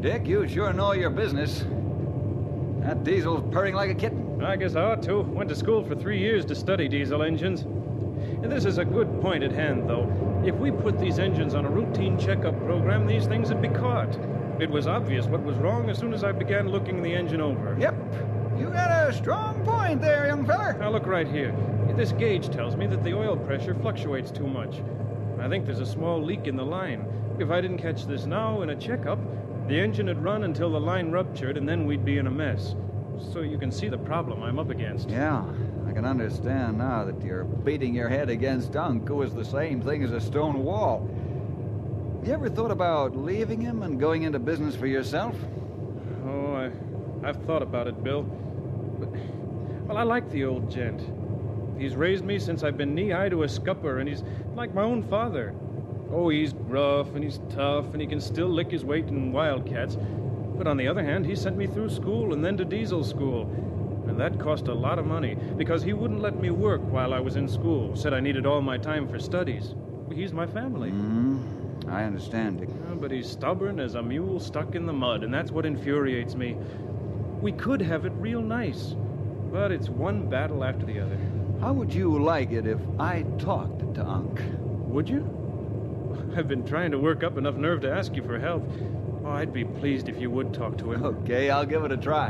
Dick, you sure know your business. That diesel's purring like a kitten. I guess I ought to. Went to school for 3 years to study diesel engines. And this is a good point at hand, though. If we put these engines on a routine checkup program, these things would be caught. It was obvious what was wrong as soon as I began looking the engine over. Yep. You got a strong point there, young feller. Now, look right here. This gauge tells me that the oil pressure fluctuates too much. I think there's a small leak in the line. If I didn't catch this now in a checkup, the engine would run until the line ruptured, and then we'd be in a mess. So you can see the problem I'm up against. Yeah, I can understand now that you're beating your head against Unc, who is the same thing as a stone wall. You ever thought about leaving him and going into business for yourself? Oh, I've thought about it, Bill. But, well, I like the old gent. He's raised me since I've been knee-high to a scupper, and he's like my own father. Oh, he's gruff, and he's tough, and he can still lick his weight in wildcats. But on the other hand, he sent me through school and then to diesel school. And that cost a lot of money, because he wouldn't let me work while I was in school. Said I needed all my time for studies. He's my family. I understand, Dick. But he's stubborn as a mule stuck in the mud, and that's what infuriates me. We could have it real nice, but it's one battle after the other. How would you like it if I talked to Unc? Would you? I've been trying to work up enough nerve to ask you for help. Oh, I'd be pleased if you would talk to him. Okay, I'll give it a try.